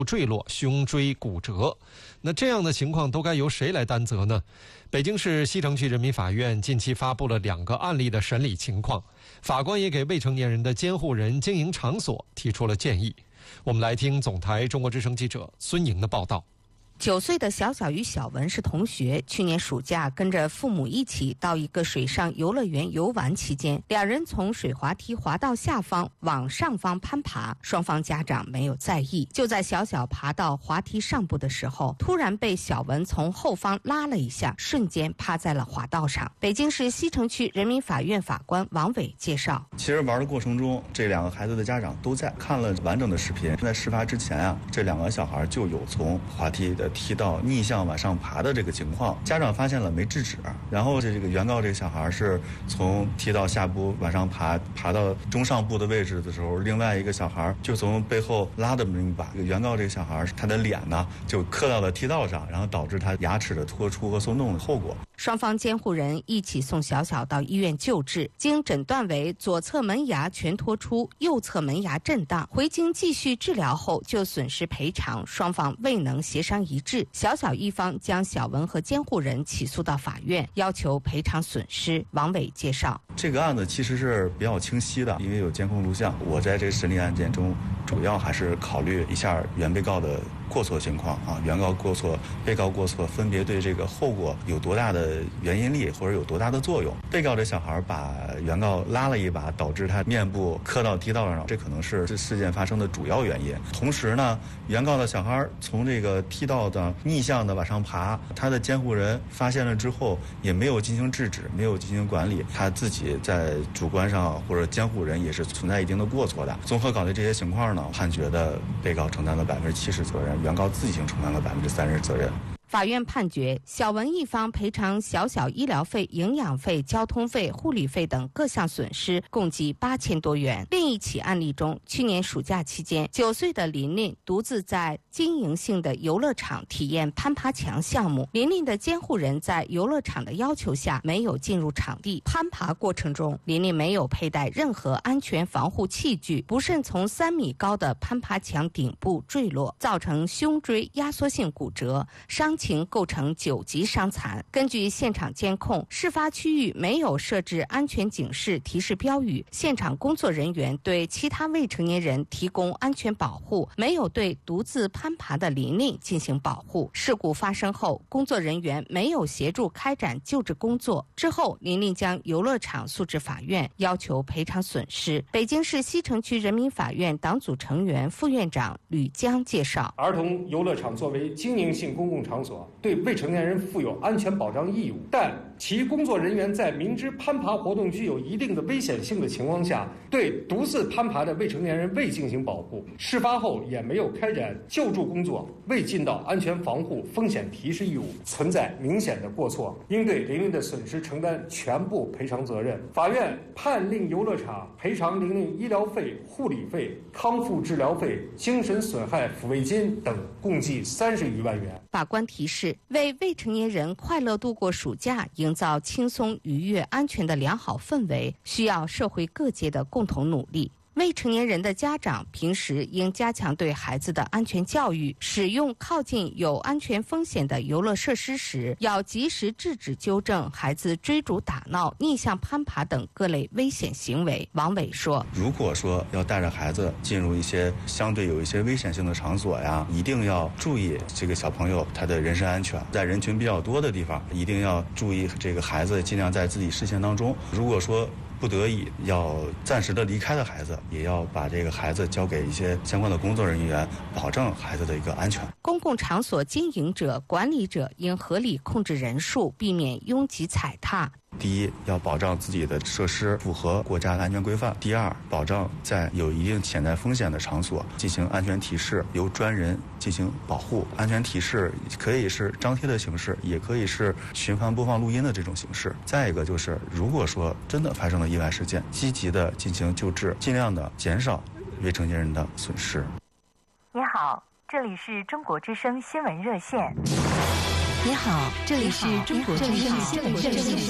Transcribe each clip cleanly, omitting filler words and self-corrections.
坠落、胸椎骨折。那这样的情况都该由谁来担责呢？北京市西城区人民法院近期发布了2个案例的审理情况，法官也给未成年人的监护人、经营场所提出了建议。我们来听总台中国之声记者孙莹的报道。 9岁的小小与小文是同学，去年暑假跟着父母一起到一个水上游乐园游玩期间，两人从水滑梯滑到下方往上方攀爬，双方家长没有在意。就在小小爬到滑梯上部的时候，突然被小文从后方拉了一下，瞬间趴在了滑道上。北京市西城区人民法院法官王伟介绍， 其实玩的过程中，这2个孩子的家长都在，看了完整的视频。在事发之前啊，这2个小孩就有从滑梯的梯道逆向往上爬的这个情况，家长发现了没制止，然后这个原告这个小孩是从梯道下部往上爬到中上部的位置的时候，另外一个小孩就从背后拉的一把，原告这个小孩他的脸呢就磕到了梯道上，然后导致他牙齿的脱出和松动的后果。 双方监护人一起送小小到医院救治，经诊断为左侧门牙全脱出，右侧门牙震荡，回京继续治疗后就损失赔偿双方未能协商一致，小小一方将小文和监护人起诉到法院，要求赔偿损失。王伟介绍， 这个案子其实是比较清晰的，因为有监控录像。我在这个审理案件中，主要还是考虑一下原被告的过错情况啊，原告过错、被告过错分别对这个后果有多大的原因力或者有多大的作用。被告这小孩把原告拉了一把，导致他面部磕到梯道上，这可能是这事件发生的主要原因。同时呢，原告的小孩从这个梯道的逆向的往上爬，他的监护人发现了之后也没有进行制止，没有进行管理，他自己在主观上或者监护人也是存在一定的过错的。综合考虑这些情况呢，判决的被告承担了70%责任，原告自行承担了30%责任。 法院判决小文一方赔偿小小医疗费、营养费、交通费、护理费等各项损失共计8000多元。另一起案例中，去年暑假期间，9岁的琳琳独自在经营性的游乐场体验攀爬墙项目。琳琳的监护人在游乐场的要求下没有进入场地，攀爬过程中，琳琳没有佩戴任何安全防护器具，不慎从3米高的攀爬墙顶部坠落，造成胸椎压缩性骨折，伤情构成9级伤残。根据现场监控，事发区域没有设置安全警示提示标语，现场工作人员对其他未成年人提供安全保护，没有对独自攀爬的琳琳进行保护。事故发生后，工作人员没有协助开展救治工作。之后，琳琳将游乐场诉至法院，要求赔偿损失。北京市西城区人民法院党组成员、副院长吕江介绍， 儿童游乐场作为经营性公共场所，对未成年人负有安全保障义务，但其工作人员在明知攀爬活动具有一定的危险性的情况下，对独自攀爬的未成年人未进行保护，事发后也没有开展救助工作，未尽到安全防护风险提示义务，存在明显的过错，应对琳琳的损失承担全部赔偿责任。法院判令游乐场赔偿琳琳医疗费、护理费、康复治疗费、精神损害抚慰金等共计30余万元。 法官提示，为未成年人快乐度过暑假，营造轻松、愉悦、安全的良好氛围，需要社会各界的共同努力。未成年人的家长平时应加强对孩子的安全教育，使用靠近有安全风险的游乐设施时，要及时制止纠正孩子追逐打闹、逆向攀爬等各类危险行为。王伟说， 如果说要带着孩子进入一些相对有一些危险性的场所呀，一定要注意这个小朋友他的人身安全，在人群比较多的地方一定要注意这个孩子尽量在自己视线当中。如果说不得已要暂时的离开的孩子，也要把这个孩子交给一些相关的工作人员，保证孩子的一个安全。 公共场所经营者、管理者应合理控制人数，避免拥挤踩踏。 第一，要保障自己的设施符合国家的安全规范；第二，保障在有一定潜在风险的场所进行安全提示，由专人进行保护。安全提示可以是张贴的形式，也可以是循环播放录音的这种形式。再一个就是，如果说真的发生了意外事件，积极的进行救治，尽量的减少未成年人的损失。 你好，这里是中国之声新闻热线。 你好，这里是中国之声新闻热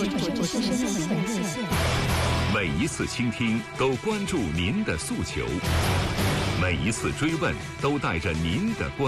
线。 每一次倾听都关注您的诉求，每一次追问都带着您的关